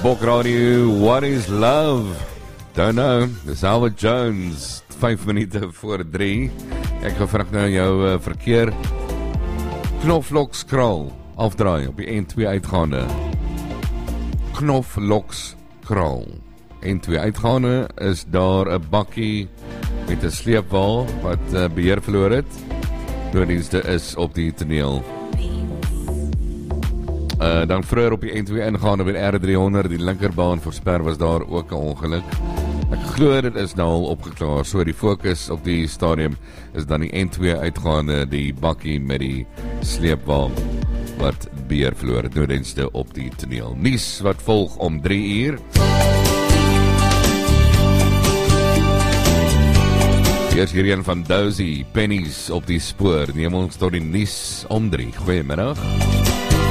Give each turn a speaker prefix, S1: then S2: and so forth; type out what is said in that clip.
S1: Bok Radio, what is love? Don't know, dis Howard Jones, 5 minute voor 3. Ek gaan vandag nou jou verkeer Knoflokskraal afdraai op die N2 uitgaande. Knoflokskraal N2 uitgaande is daar 'n bakkie met 'n sleepwa wat beheer verloor het. Nooddienste is op die toneel. Dan vroeër op die N2 ingaande by R300, die linkerbaan versper, was daar ook 'n ongeluk. Ek glo dit is nou al opgeklaar, so die fokus op die stadium is dan die N2 uitgaande, die bakkie met die sleepwa wat beheer verloor het, nooddienste op die toneel. Nuus wat volg om 3 uur. Hier is hierheen van Dozy, Pennies op die spoor. Neem ons tot die nuus om 3. Goeiemiddag.